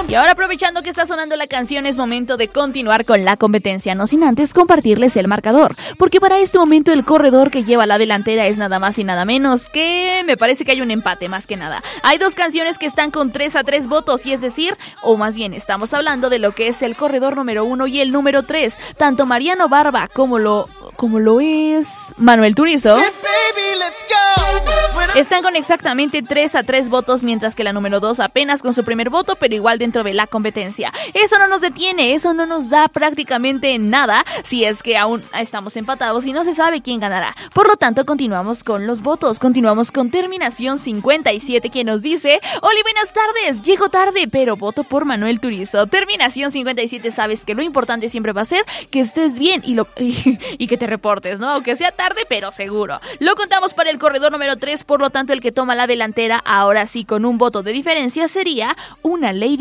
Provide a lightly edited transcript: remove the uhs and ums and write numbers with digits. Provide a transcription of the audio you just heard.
Y ahora, aprovechando que está sonando la canción, es momento de continuar con la competencia, no sin antes compartirles el marcador, porque para este momento el corredor que lleva la delantera es nada más y nada menos que... me parece que hay un empate más que nada. Hay dos canciones que están con 3-3 votos, y es decir, o más bien estamos hablando de lo que es el corredor número 1 y el número 3. Tanto Mariano Barba como lo es Manuel Turizo están con exactamente 3-3 votos, mientras que la número 2 apenas con su primer voto, pero igual dentro de la competencia. Eso no nos detiene, eso no nos da prácticamente nada, si es que aún estamos empatados y no se sabe quién ganará. Por lo tanto, continuamos con los votos, continuamos con terminación 57, quien nos dice: Oli, buenas tardes, llego tarde, pero voto por Manuel Turizo. Terminación 57, sabes que lo importante siempre va a ser que estés bien y que te reportes, ¿no? Aunque sea tarde, pero seguro. Lo contamos para el corredor número 3, por lo tanto el que toma la delantera, ahora sí con un voto de diferencia, sería una Lady